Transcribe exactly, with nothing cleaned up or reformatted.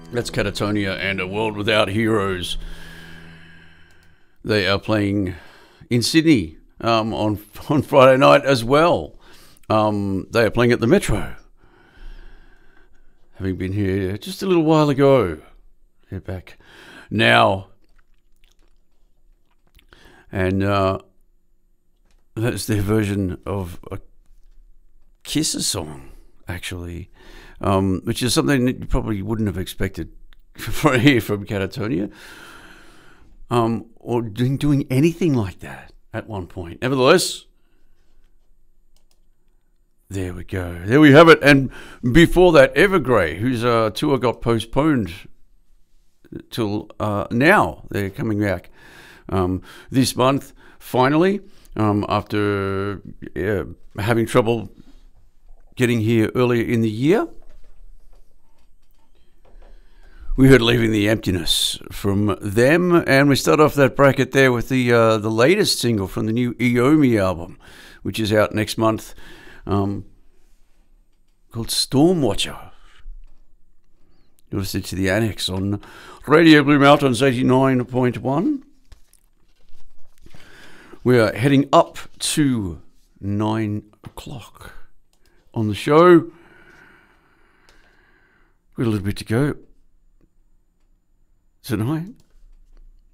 That's Catatonia and A World Without Heroes. They are playing in Sydney um, on on Friday night as well. Um, they are playing at the Metro. Having been here just a little while ago. They're back now. And uh, that's their version of a Kisses song, actually. Um, which is something that you probably wouldn't have expected from here from Catatonia, um, or doing, doing anything like that at one point. Nevertheless, there we go. There we have it. And before that, Evergrey, whose uh, tour got postponed till uh, now. They're coming back um, this month, finally, um, after uh, having trouble getting here earlier in the year. We heard Leaving the Emptiness from them, and we start off that bracket there with the uh, the latest single from the new Iomi album, which is out next month, um, called Stormwatcher. You're listening to The Annex on Radio Blue Mountains eighty-nine point one. We are heading up to nine o'clock on the show. We've got a little bit to go tonight.